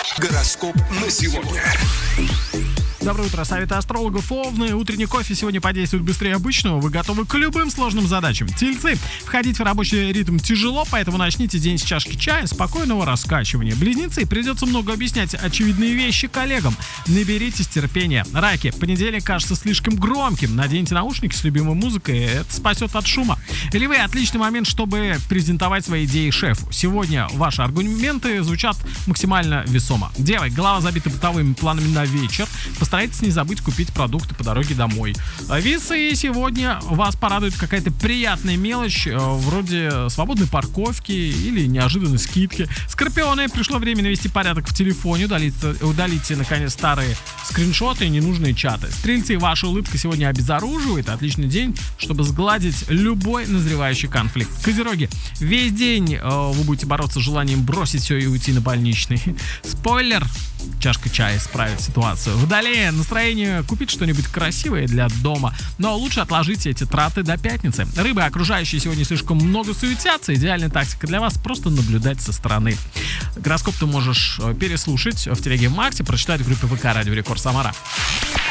Гороскоп на сегодня. Доброе утро, советы астрологов. Овны. Утренний кофе сегодня подействует быстрее обычного. Вы готовы к любым сложным задачам. Тельцы. Входить в рабочий ритм тяжело, поэтому начните день с чашки чая, спокойного раскачивания. Близнецы. Придется много объяснять очевидные вещи коллегам. Наберитесь терпения. Раки. Понедельник кажется слишком громким. Наденьте наушники с любимой музыкой, это спасет от шума. Львы. Отличный момент, чтобы презентовать свои идеи шефу. Сегодня ваши аргументы звучат максимально весомо. Девы. Голова забита бытовыми планами на вечер. Постарайтесь не забыть купить продукты по дороге домой. Весы. Сегодня вас порадует какая-то приятная мелочь, вроде свободной парковки или неожиданной скидки. Скорпионы. Пришло время навести порядок в телефоне. Удалите, наконец, старые скриншоты и ненужные чаты. Стрельцы. Ваша улыбка сегодня обезоруживает. Отличный день, чтобы сгладить любой назревающий конфликт. Козероги. Весь день вы будете бороться с желанием бросить все и уйти на больничный. Спойлер. Чашка чая исправит ситуацию. Водолеи. Настроение купить что-нибудь красивое для дома, но лучше отложите эти траты до пятницы. Рыбы. Окружающие сегодня слишком много суетятся. Идеальная тактика для вас — просто наблюдать со стороны. Гороскоп ты можешь переслушать в телеге в Марте, прочитать в группе ВК Радио Рекорд Самара.